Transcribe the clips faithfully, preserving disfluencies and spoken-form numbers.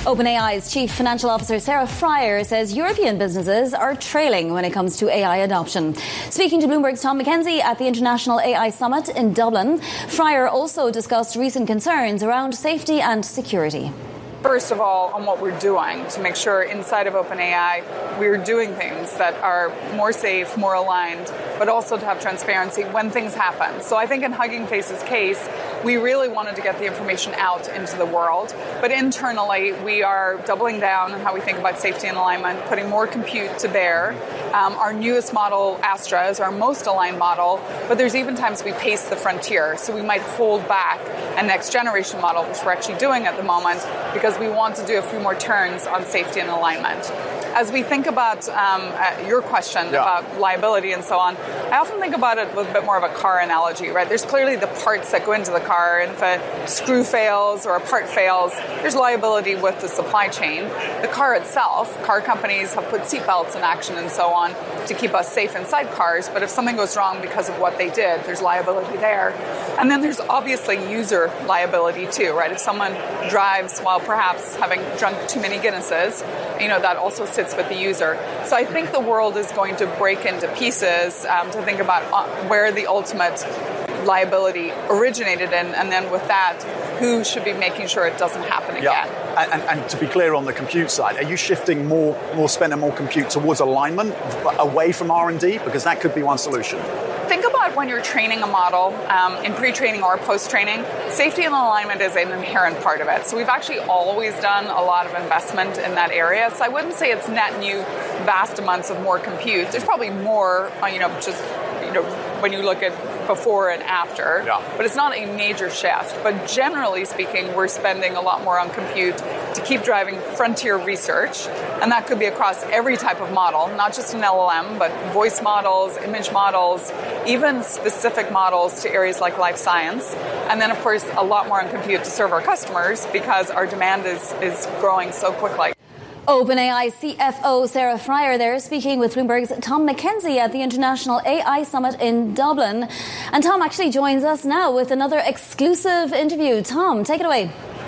OpenAI's Chief Financial Officer Sarah Friar says European businesses are trailing when it comes to A I adoption. Speaking to Bloomberg's Tom McKenzie at the International A I Summit in Dublin, Friar also discussed recent concerns around safety and security. First of all, on what we're doing to make sure inside of OpenAI we're doing things that are more safe, more aligned, but also to have transparency when things happen. So I think in Hugging Face's case, we really wanted to get the information out into the world. But internally, we are doubling down on how we think about safety and alignment, putting more compute to bear. Um, our newest model, Astra, is our most aligned model, but there's even times we pace the frontier. So we might hold back a next generation model, which we're actually doing at the moment, because we want to do a few more turns on safety and alignment. As we think about um, uh, your question yeah. about liability and so on, I often think about it with a bit more of a car analogy, right? There's clearly the parts that go into the car, and if a screw fails or a part fails, there's liability with the supply chain. The car itself, car companies have put seatbelts in action and so on to keep us safe inside cars, but if something goes wrong because of what they did, there's liability there. And then there's obviously user liability too, right? If someone drives while perhaps having drunk too many Guinnesses, you know, that also sits with the user. So I think the world is going to break into pieces um, to think about uh, where the ultimate liability originated in, and then with that, who should be making sure it doesn't happen again. Yeah. And, and, and to be clear on the compute side, are you shifting more, more spend and more compute towards alignment, away from R and D? Because that could be one solution. Think about when you're training a model, um, in pre-training or post-training, safety and alignment is an inherent part of it. So we've actually always done a lot of investment in that area. So I wouldn't say it's net new, vast amounts of more compute. There's probably more, you know, just, you know, when you look at before and after, yeah. but it's not a major shift. But generally speaking, we're spending a lot more on compute to keep driving frontier research, and that could be across every type of model, not just an L L M, but voice models, image models, even specific models to areas like life science, and then of course a lot more on compute to serve our customers because our demand is, is growing so quickly. OpenAI C F O Sarah Friar there speaking with Bloomberg's Tom McKenzie at the International A I Summit in Dublin. And Tom actually joins us now with another exclusive interview. Tom, take it away.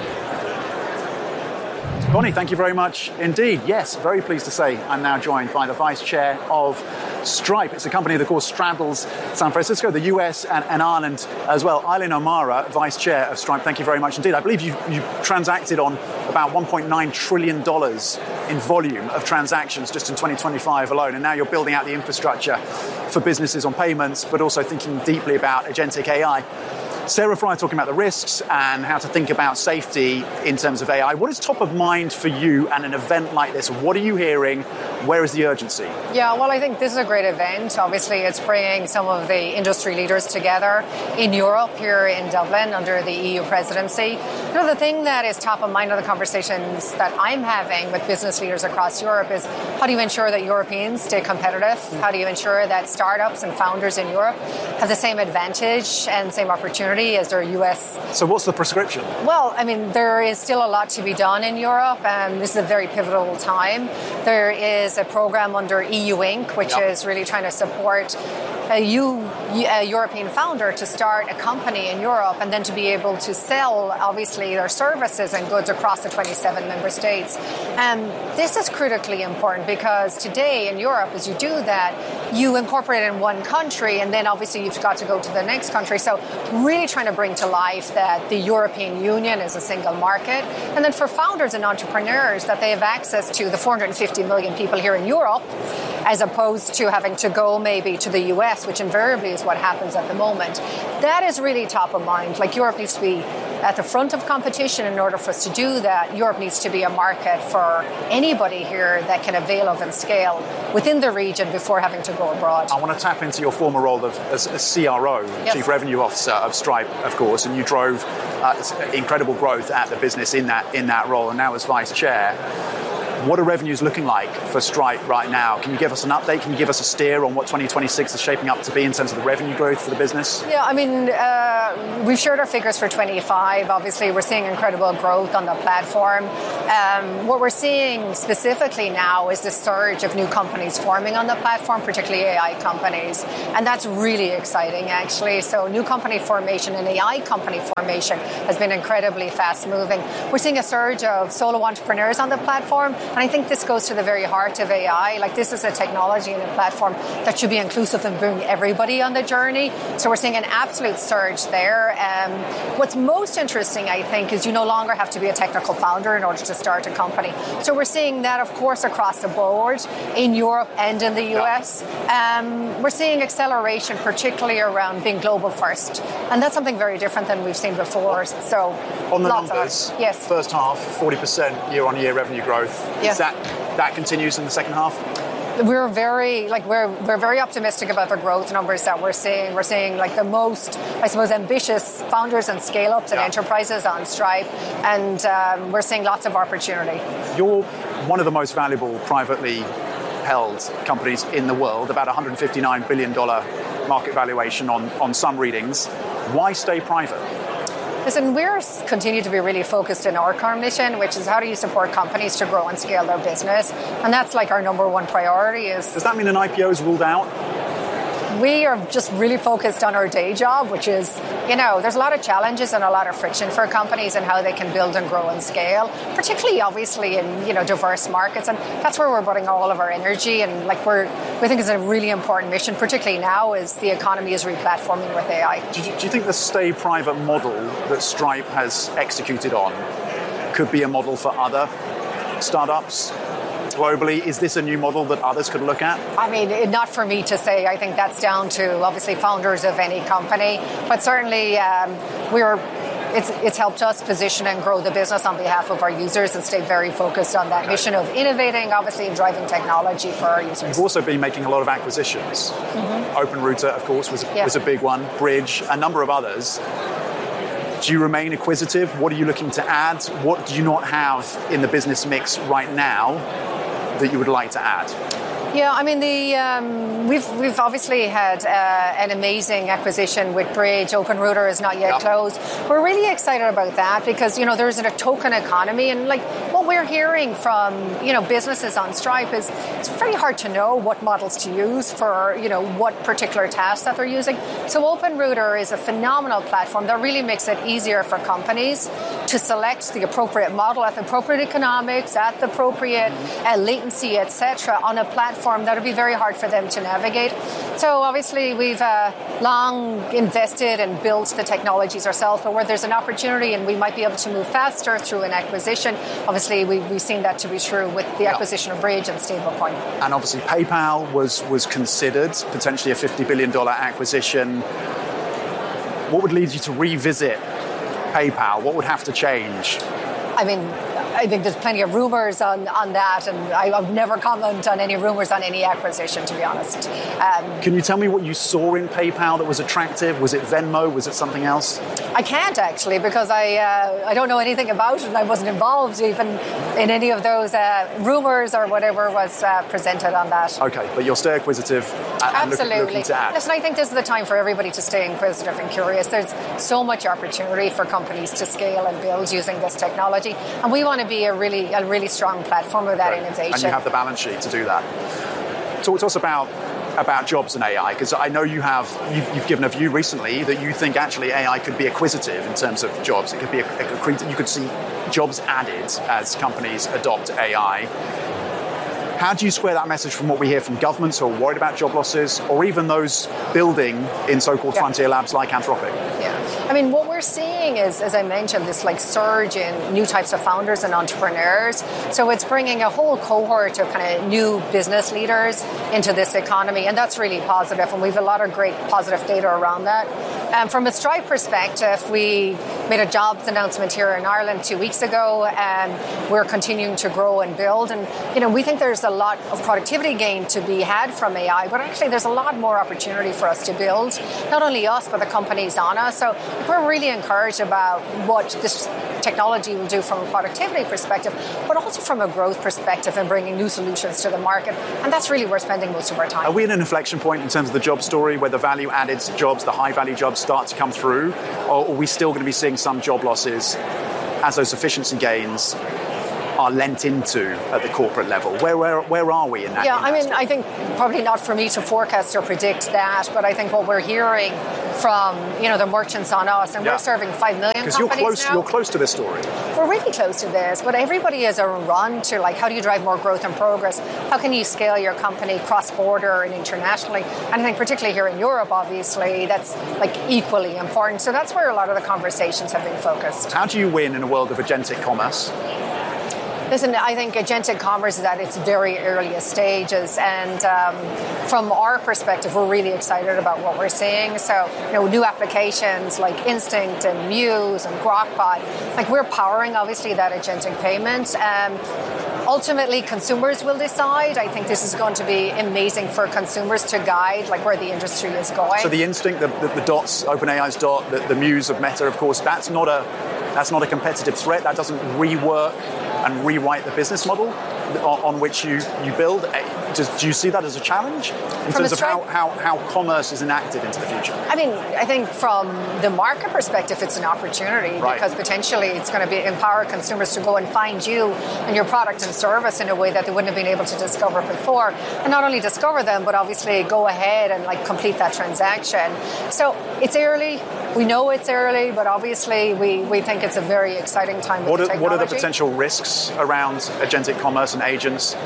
Bonnie, thank you very much indeed. Yes, very pleased to say I'm now joined by the Vice Chair of Stripe. It's a company that, of course, straddles San Francisco, the U S, and, and Ireland as well. Eileen O'Mara, Vice Chair of Stripe, thank you very much indeed. I believe you, you transacted on about one point nine trillion dollars in volume of transactions just in twenty twenty-five alone, and now you're building out the infrastructure for businesses on payments, but also thinking deeply about agentic A I. Sarah Friar talking about the risks and how to think about safety in terms of A I. What is top of mind for you at an event like this? What are you hearing? Where is the urgency? Yeah, well, I think this is a great event. Obviously, it's bringing some of the industry leaders together in Europe, here in Dublin, under the E U presidency. You know, the thing that is top of mind in the conversations that I'm having with business leaders across Europe is how do you ensure that Europeans stay competitive? How do you ensure that startups and founders in Europe have the same advantage and same opportunity as their U S? So what's the prescription? Well, I mean, there is still a lot to be done in Europe, and this is a very pivotal time. There is a program under E U Inc, which yep. is really trying to support a, U, a European founder to start a company in Europe and then to be able to sell, obviously, their services and goods across the twenty-seven member states. And this is critically important because today in Europe, as you do that, you incorporate it in one country, and then obviously you've got to go to the next country. So really trying to bring to life that the European Union is a single market. And then for founders and entrepreneurs, that they have access to the four hundred fifty million people here in Europe, as opposed to having to go maybe to the U S, which invariably is what happens at the moment. That is really top of mind. Like, Europe needs to be at the front of competition. In order for us to do that, Europe needs to be a market for anybody here that can avail of and scale within the region before having to go abroad. I want to tap into your former role of, as a C R O, yes. Chief Revenue Officer of Stripe, of course, and you drove uh, incredible growth at the business in that in that role, and now as Vice Chair. What are revenues looking like for Stripe right now? Can you give us an update? Can you give us a steer on what twenty twenty-six is shaping up to be in terms of the revenue growth for the business? Yeah, I mean, uh, we've shared our figures for twenty-five. Obviously, we're seeing incredible growth on the platform. Um, what we're seeing specifically now is the surge of new companies forming on the platform, particularly A I companies. And that's really exciting, actually. So new company formation and A I company formation has been incredibly fast moving. We're seeing a surge of solo entrepreneurs on the platform. And I think this goes to the very heart of A I. Like, this is a technology and a platform that should be inclusive and bring everybody on the journey. So we're seeing an absolute surge there. Um, what's most interesting, I think, is you no longer have to be a technical founder in order to start a company. So we're seeing that, of course, across the board in Europe and in the U S. Um, we're seeing acceleration, particularly around being global first. And that's something very different than we've seen before. So on the lots numbers, of, yes. First half, forty percent year-on-year revenue growth. Yeah. Is that, that continues in the second half? We're very like we're we're very optimistic about the growth numbers that we're seeing. We're seeing like the most, I suppose, ambitious founders and scale-ups and yeah. enterprises on Stripe, and um, we're seeing lots of opportunity. You're one of the most valuable privately held companies in the world, about one hundred fifty-nine billion dollars market valuation on, on some readings. Why stay private? Listen, we're continue to be really focused in our core mission, which is how do you support companies to grow and scale their business? And that's like our number one priority. Is Does that mean an I P O is ruled out? We are just really focused on our day job, which is, you know, there's a lot of challenges and a lot of friction for companies and how they can build and grow and scale, particularly obviously in, you know, diverse markets. And that's where we're putting all of our energy. And like we're, we think it's a really important mission, particularly now as the economy is replatforming with A I. Do you, do you think the stay private model that Stripe has executed on could be a model for other startups globally? Is this a new model that others could look at? I mean, not for me to say. I think that's down to obviously founders of any company, but certainly um, we're it's it's helped us position and grow the business on behalf of our users and stay very focused on that okay. mission of innovating, obviously, and driving technology for our users. You've also been making a lot of acquisitions. Mm-hmm. OpenRouter, of course, was yeah. was a big one. Bridge, a number of others. Do you remain acquisitive? What are you looking to add? What do you not have in the business mix right now that you would like to add? Yeah, I mean, the um, we've we've obviously had uh, an amazing acquisition with Bridge. OpenRouter is not yet yep. closed. We're really excited about that because, you know, there's a token economy, and like what we're hearing from, you know, businesses on Stripe is it's very hard to know what models to use for, you know, what particular tasks that they're using. So OpenRouter is a phenomenal platform that really makes it easier for companies to select the appropriate model at the appropriate economics, at the appropriate uh, latency, et cetera, on a platform that would be very hard for them to navigate. So obviously we've uh, long invested and built the technologies ourselves, but where there's an opportunity and we might be able to move faster through an acquisition, obviously we, we've seen that to be true with the acquisition of Bridge and Stablecoin. And obviously PayPal was, was considered, potentially a fifty billion dollars acquisition. What would lead you to revisit PayPal? What would have to change? I mean, I think there's plenty of rumors on, on that, and I, I've never commented on any rumors on any acquisition, to be honest. Um, Can you tell me what you saw in PayPal that was attractive? Was it Venmo? Was it something else? I can't, actually, because I uh, I don't know anything about it, and I wasn't involved even in any of those uh, rumors or whatever was uh, presented on that. Okay, but you're still acquisitive and Absolutely. Looking, looking to add. Listen, I think this is the time for everybody to stay inquisitive and curious. There's so much opportunity for companies to scale and build using this technology, and we want to be a really a really strong platform of that right. innovation. And you have the balance sheet to do that. Talk to us about about jobs and A I, because I know you have you've, you've given a view recently that you think actually A I could be acquisitive in terms of jobs. It could be a, a, you could see jobs added as companies adopt A I. How do you square that message from what we hear from governments who are worried about job losses, or even those building in so-called yeah. frontier labs like Anthropic? Yeah. I mean, what we're seeing is, as I mentioned, this like surge in new types of founders and entrepreneurs. So it's bringing a whole cohort of kind of new business leaders into this economy, and that's really positive. And we have a lot of great positive data around that. Um, from a Stripe perspective, we made a jobs announcement here in Ireland two weeks ago, and we're continuing to grow and build. And you know, we think there's a lot of productivity gain to be had from A I, but actually there's a lot more opportunity for us to build, not only us, but the companies on us. So we're really encouraged about what this technology will do from a productivity perspective, but also from a growth perspective and bringing new solutions to the market. And that's really where we're spending most of our time. Are we at an inflection point in terms of the job story where the value-added jobs, the high-value jobs start to come through? Or are we still going to be seeing some job losses as those efficiency gains are lent into at the corporate level? Where where where are we in that? Yeah, in that I mean, story? I think probably not for me to forecast or predict that, but I think what we're hearing from, you know, the merchants on us, and yeah. we're serving five million companies you're close, now. You're close to this story. We're really close to this, but everybody is a run to, like, how do you drive more growth and progress? How can you scale your company cross-border and internationally? And I think particularly here in Europe, obviously, that's, like, equally important. So that's where a lot of the conversations have been focused. How do you win in a world of agentic commerce? Listen, I think agentic commerce is at its very earliest stages, and um, from our perspective, we're really excited about what we're seeing. So, you know, new applications like Instinct and Muse and GrokBot, like we're powering obviously that agentic payment. Um, ultimately, consumers will decide. I think this is going to be amazing for consumers to guide like where the industry is going. So the Instinct, the, the, the dots, OpenAI's dot, the, the Muse of Meta, of course, that's not a that's not a competitive threat. That doesn't rework and rewrite the business model on which you, you build. Does, do you see that as a challenge in from terms of stri- how, how, how commerce is enacted into the future? I mean, I think from the market perspective, it's an opportunity right. because potentially it's going to be empower consumers to go and find you and your product and service in a way that they wouldn't have been able to discover before. And not only discover them, but obviously go ahead and like complete that transaction. So it's early. We know it's early, but obviously we, we think it's a very exciting time with what the are, technology. What are the potential risks around agentic commerce and agents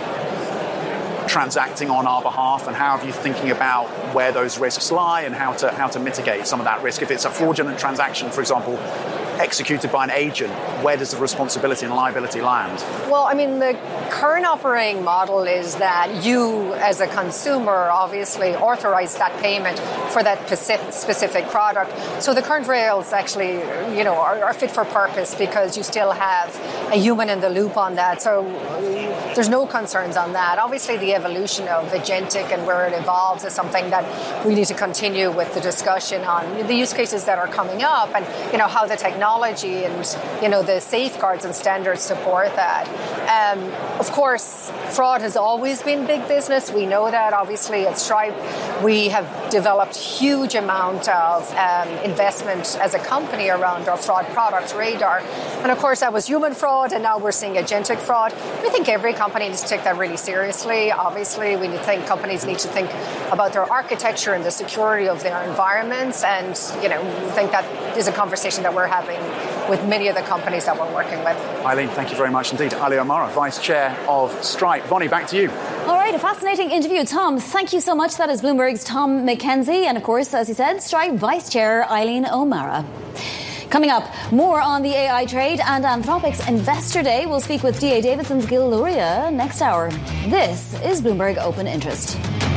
transacting on our behalf, and how are you thinking about where those risks lie and how to how to mitigate some of that risk? If it's a fraudulent transaction, for example, executed by an agent, where does the responsibility and liability land? Well, I mean, the current operating model is that you, as a consumer, obviously authorize that payment for that specific product. So the current rails actually, you know, are, are fit for purpose because you still have a human in the loop on that. So there's no concerns on that. Obviously, the evolution of agentic and where it evolves is something that we need to continue with the discussion on the use cases that are coming up and, you know, how the technology and, you know, the safeguards and standards support that. Um, of course, fraud has always been big business. We know that. Obviously, at Stripe, we have developed huge amount of um, investment as a company around our fraud product, Radar. And of course, that was human fraud, and now we're seeing agentic fraud. We think every company needs to take that really seriously. Obviously, we think companies need to think about their architecture and the security of their environments. And, you know, we think that is a conversation that we're having with many of the companies that we're working with. Eileen, thank you very much indeed. Ali O'Meara, Vice Chair of Stripe. Vonnie, back to you. All right, a fascinating interview. Tom, thank you so much. That is Bloomberg's Tom McKenzie. And of course, as he said, Stripe Vice Chair Eileen O'Meara. Coming up, more on the A I trade and Anthropic's Investor Day. We'll speak with D A Davidson's Gil Luria next hour. This is Bloomberg Open Interest.